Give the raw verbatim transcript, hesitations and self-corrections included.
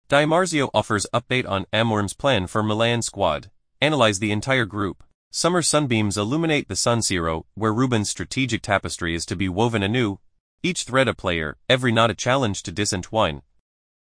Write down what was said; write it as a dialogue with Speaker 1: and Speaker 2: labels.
Speaker 1: Dimarzio offers update on Amworm's plan for Milan squad. Analyze the entire group. Summer sunbeams illuminate the Sun Zero, where Ruben's strategic tapestry is to be woven anew. Each thread a player, every knot a challenge to disentwine.